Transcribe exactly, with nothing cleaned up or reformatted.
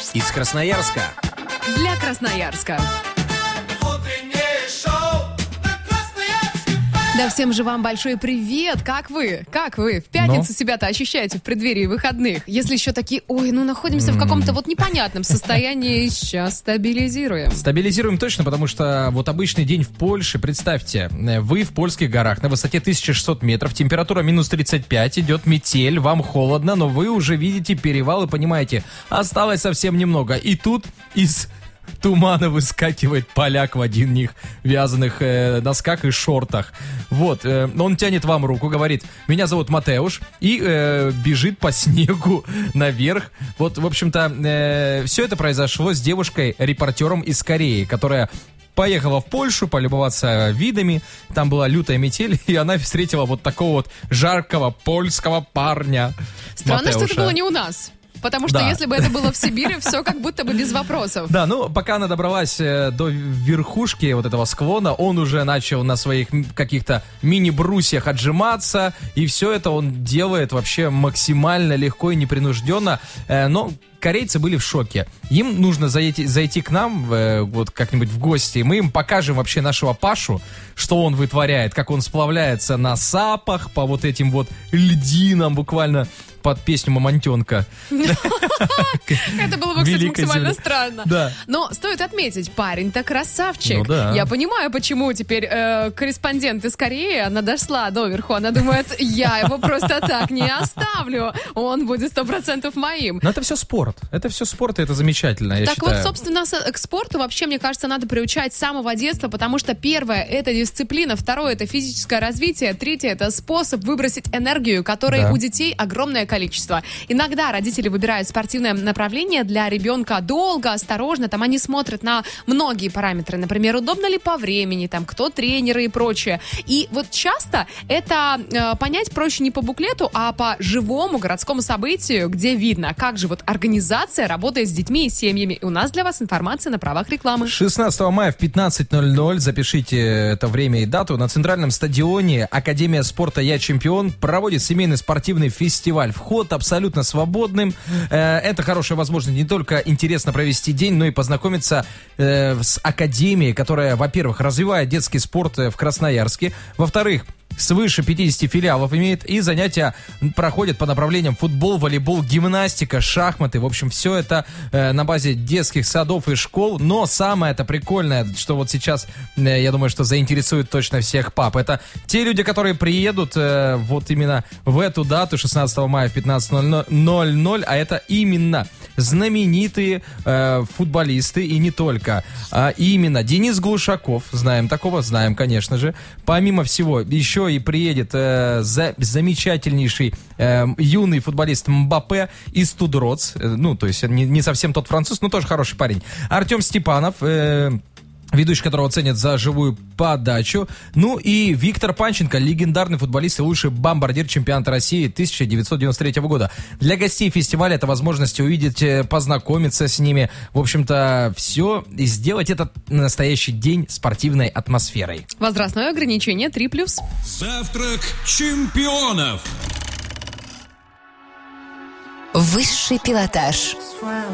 Из Красноярска. Для Красноярска. Да, всем же вам большой привет! Как вы? Как вы? В пятницу Но. себя-то ощущаете в преддверии выходных? Если еще такие, ой, ну находимся в каком-то вот непонятном состоянии, сейчас стабилизируем. Стабилизируем точно, потому что вот обычный день в Польше, представьте, вы в польских горах на высоте тысяча шестьсот метров, температура минус тридцать пять, идет метель, вам холодно, но вы уже видите перевал и понимаете, осталось совсем немного. И тут из тумана выскакивает поляк в одних вязаных э, носках и шортах. Вот, э, он тянет вам руку, говорит, меня зовут Матеуш, и э, бежит по снегу наверх. Вот, в общем-то, э, все это произошло с девушкой-репортером из Кореи, которая поехала в Польшу полюбоваться видами. Там была лютая метель, и она встретила вот такого вот жаркого польского парня. Странно, Матеуша. что это было не у нас. Потому что Да. если бы это было в Сибири, все как будто бы без вопросов. Да, ну, пока она добралась э, до верхушки вот этого склона, он уже начал на своих м- каких-то мини-брусьях отжиматься, и все это он делает вообще максимально легко и непринужденно, э, но корейцы были в шоке. Им нужно зайти, зайти к нам э, вот как-нибудь в гости, и мы им покажем вообще нашего Пашу, что он вытворяет, как он сплавляется на сапах по вот этим вот льдинам, буквально под песню «Мамонтенка». Это было бы, кстати, Великая максимально земля. странно. Да. Но стоит отметить, парень-то красавчик. Ну да. Я понимаю, почему теперь э, корреспондент из Кореи, она дошла доверху, она думает, я его просто так не оставлю, он будет сто процентов моим. Но это все спорт. Это все спорт, и это замечательно, я Так считаю. вот, собственно, с- к спорту вообще, мне кажется, надо приучать с самого детства, потому что первое — это дисциплина, второе — это физическое развитие, третье — это способ выбросить энергию, которой Да. у детей огромное количество. Иногда родители выбирают спортивное направление для ребенка долго, осторожно, там они смотрят на многие параметры, например, удобно ли по времени, там, кто тренеры и прочее. И вот часто это э, понять проще не по буклету, а по живому городскому событию, где видно, как же вот организация работает с детьми и семьями. И у нас для вас информация на правах рекламы. шестнадцатого мая в пятнадцать ноль ноль, запишите это время и дату, на центральном стадионе Академия спорта «Я чемпион» проводит семейный спортивный фестиваль. Вход абсолютно свободным. Э, Это хорошая возможность не только интересно провести день, но и познакомиться э, с Академией, которая, во-первых, развивает детский спорт э, в Красноярске, во-вторых, свыше пятидесяти филиалов имеет, и занятия проходят по направлениям футбол, волейбол, гимнастика, шахматы. В общем, все это э, на базе детских садов и школ. Но самое это прикольное, что вот сейчас, э, я думаю, что заинтересует точно всех пап, это те люди, которые приедут э, вот именно в эту дату, шестнадцатого мая в пятнадцать ноль ноль, а это именно знаменитые э, футболисты, и не только. А именно Денис Глушаков, знаем такого, знаем, конечно же. Помимо всего, еще и приедет э, за, замечательнейший э, юный футболист Мбаппе из Тудроц. Э, ну, то есть не, не совсем тот француз, но тоже хороший парень. Артем Степанов, э, ведущий которого ценят за живую подачу. Ну и Виктор Панченко, легендарный футболист и лучший бомбардир чемпионата России тысяча девятьсот девяносто третьего года. Для гостей фестиваля это возможность увидеть, познакомиться с ними. В общем-то, все. И сделать этот настоящий день спортивной атмосферой. Возрастное ограничение три плюс. Завтрак чемпионов. Высший пилотаж.